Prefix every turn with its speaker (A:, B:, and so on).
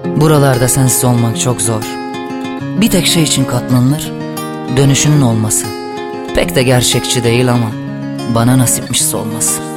A: Buralarda sensiz olmak çok zor. Bir tek şey için katlanılır, dönüşünün olması. Pek de gerçekçi değil ama bana nasipmiş olması.